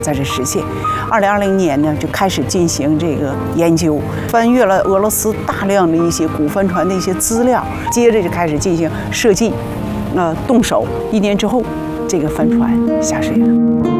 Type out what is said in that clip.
在这实现。2020年呢，就开始进行这个研究，翻阅了俄罗斯大量的一些古帆船的一些资料，接着就开始进行设计，动手。1年之后，这个帆船下水了。